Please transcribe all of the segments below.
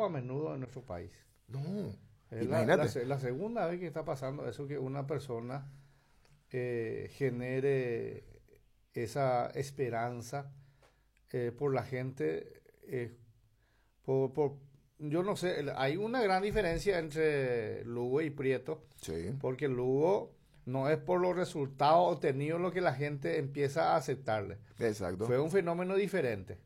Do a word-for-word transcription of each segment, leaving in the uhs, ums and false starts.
a menudo en nuestro país. No, Es la, imagínate. la, la segunda vez que está pasando eso, que una persona eh, genere esa esperanza eh, por la gente. Eh, por, por, yo no sé, el- hay una gran diferencia entre Lugo y Prieto, Sí, porque Lugo no es por los resultados obtenidos lo que la gente empieza a aceptarle. exacto. Fue un fenómeno diferente.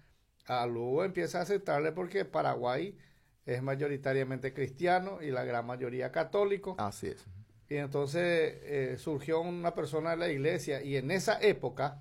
A Lugo empieza a aceptarle porque Paraguay es mayoritariamente cristiano y la gran mayoría católico. Así es. Y entonces eh, surgió una persona de la iglesia y en esa época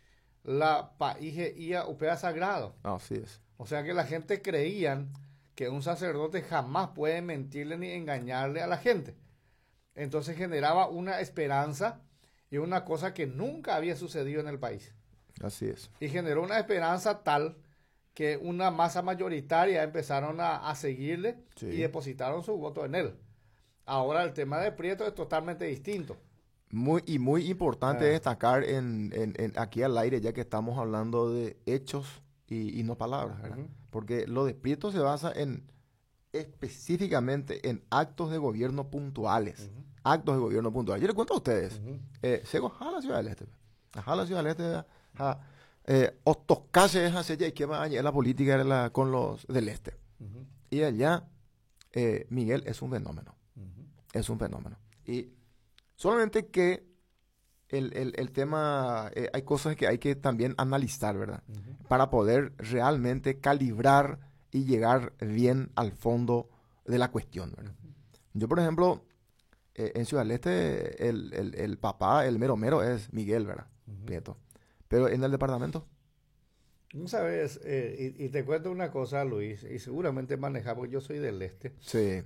la país ia upea sagrado. Así es. O sea que la gente creían que un sacerdote jamás puede mentirle ni engañarle a la gente. Entonces generaba una esperanza y una cosa que nunca había sucedido en el país. Así es. Y generó una esperanza tal que una masa mayoritaria empezaron a, a seguirle Sí. y depositaron su voto en él. Ahora el tema de Prieto es totalmente distinto. Muy, y muy importante Ah. destacar en, en- en- aquí al aire, ya que estamos hablando de hechos y, y no palabras, ¿verdad? Ujú. Porque lo de Prieto se basa en específicamente en actos de gobierno puntuales. Ujú. Actos de gobierno puntuales. Yo les cuento a ustedes. Ujú. Eh, Sego a la ciudad del este. Ajá, la ciudad del este. Ajá. Eh, Ostoscase es hacia allá y que va allá la política de la- con los del este. Ujú. Y allá, eh, Miguel es un fenómeno. Ujú. Es un fenómeno. Y solamente que el, el- el tema, eh, hay cosas que hay que también analizar, ¿verdad? Ujú. Para poder realmente calibrar y llegar bien al fondo de la cuestión, ¿verdad? Yo, por ejemplo, eh, en Ciudad del Este, el, el- el papá, el mero mero es Miguel, ¿verdad? Ujú. Prieto. Pero en el departamento, Tú sabes, eh, y, y te cuento una cosa, Luis, y seguramente manejamos, yo soy del este. sí.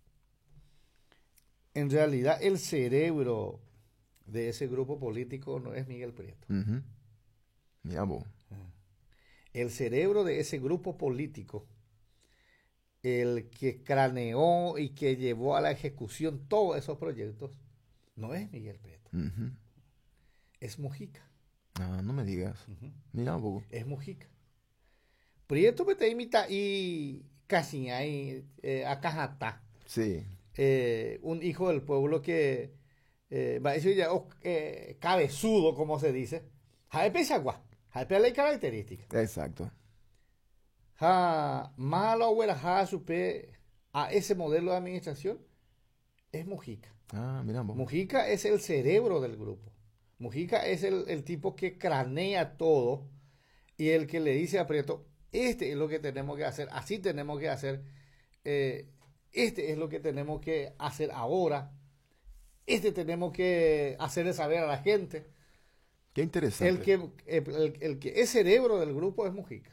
En realidad, el cerebro de ese grupo político no es Miguel Prieto. Ujú. Mira vos. El cerebro de ese grupo político, el que craneó y que llevó a la ejecución todos esos proyectos, no es Miguel Prieto, Ujú. es Mujica. Ah, no me digas. Ujú. Mira vos. Es Mujica. Prieto me te imita y casi ahí, eh, acajata. Sí. Eh, un hijo del pueblo que eh, va a decir ya, oh, eh, cabezudo, como se dice. Jaepe Sagua, Jaepe la característica. Exacto. Ja, malo huela ja supe a ese modelo de administración es Mujica. Ah, mira vos. Mujica es el cerebro del grupo. Mujica es el, el tipo que cranea todo y el que le dice a Prieto, este es lo que tenemos que hacer, así tenemos que hacer, eh, este es lo que tenemos que hacer ahora, este tenemos que hacerle saber a la gente. Qué interesante. El que, el, el- el que es cerebro del grupo es Mujica.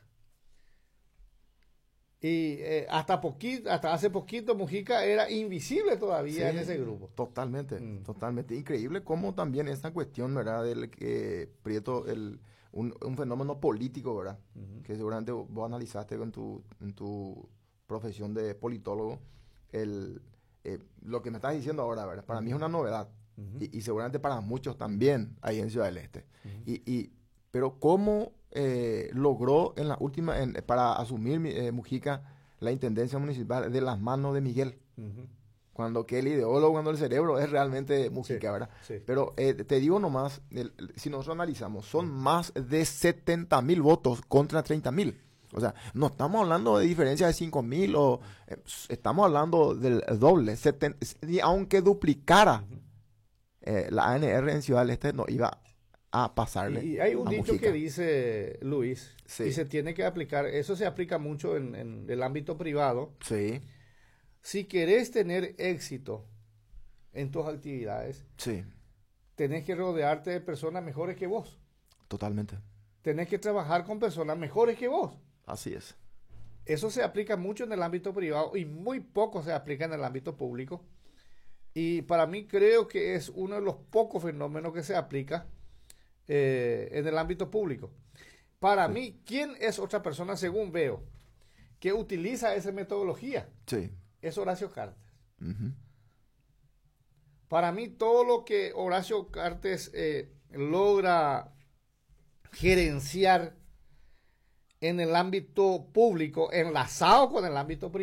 Y eh, hasta poquito, hasta hace poquito Mujica era invisible todavía Sí, en ese grupo. Totalmente, Mm. totalmente. Increíble cómo también esta cuestión, ¿verdad? Del que Prieto, el, un, un fenómeno político, ¿verdad? Ujú. Que seguramente vos analizaste en tu, en tu profesión de politólogo. El, eh, lo que me estás diciendo ahora, ¿verdad? Para mí es una novedad. Ujú. y, y seguramente para muchos también ahí en Ciudad del Este. Ujú. y, y, pero cómo eh, logró en la última, en- para asumir mi- eh, Mujica la intendencia municipal de las manos de Miguel. Ujú. Cuando que el ideólogo, cuando el cerebro es realmente Mujica, Sí, ¿verdad? sí. Pero eh, te digo nomás, el- el- si nosotros analizamos, son más de setenta mil votos contra treinta mil. O sea, no estamos hablando de diferencia de cinco mil o eh, estamos hablando del doble. seten- y aunque duplicara eh, la A N R en Ciudad del Este, no iba a pasarle Y, y hay un a dicho Mujica. que dice Luis, Sí. y se tiene que aplicar, eso se aplica mucho en, en el ámbito privado. Sí, Si querés tener éxito en tus actividades, sí, tenés que rodearte de personas mejores que vos. totalmente. Tenés que trabajar con personas mejores que vos. Así es. Eso se aplica mucho en el ámbito privado y muy poco se aplica en el ámbito público. Y para mí creo que es uno de los pocos fenómenos que se aplica eh, en el ámbito público. Para mí, ¿quién es otra persona, según veo, que utiliza esa metodología? Sí. Es Horacio Cartes. Ujú. Para mí, todo lo que Horacio Cartes eh, logra gerenciar en el ámbito público, enlazado con el ámbito privado,